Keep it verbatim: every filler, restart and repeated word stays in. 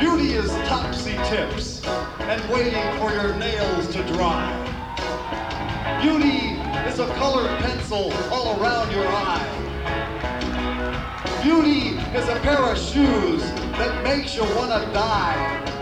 Beauty is topsy tips and waiting for your nails to dry. Beauty is a colored pencil all around your eye. Beauty is a pair of shoes that makes you want to die.